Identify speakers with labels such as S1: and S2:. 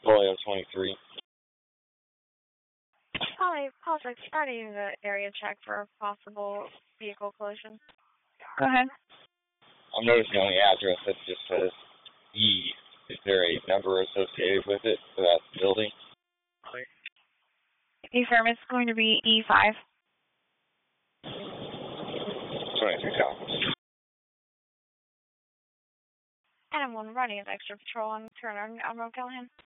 S1: Polio 23.
S2: Apologize. Starting the area check for a possible vehicle collision. Go ahead.
S1: I'm noticing on the address it just says E. Is there a number associated with it for that building?
S2: E-firm, it's going to be E5.
S1: 23 copies.
S2: Adam 1 running as extra patrol on Turner on Road Callahan.